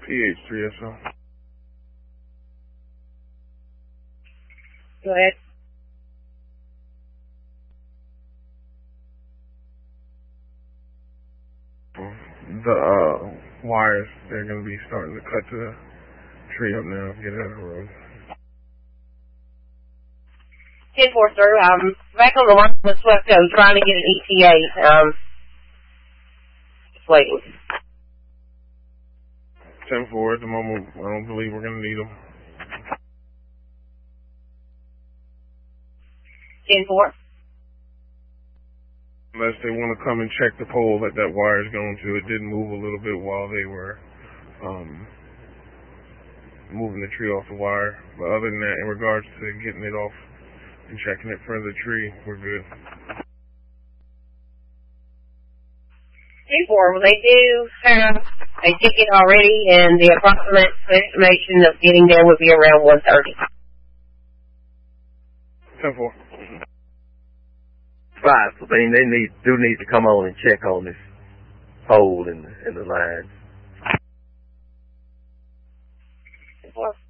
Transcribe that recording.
PH3SO. Go ahead. The wires, they're going to be starting to cut the tree up now, get it out of the road. 10-4, sir. Back on the line with SWEPCO, trying to get an ETA. Just waiting. 10-4 at the moment. I don't believe we're going to need them. 10-4. Unless they want to come and check the pole that wire's going to. It did move a little bit while they were moving the tree off the wire. But other than that, in regards to getting it off and checking it for the tree, we're good. 10-4. Well, they do have a ticket already, and the approximate estimation of getting there would be around 1:30. 10-4. Right, I mean, they do need to come on and check on this pole and the lines. 10-4.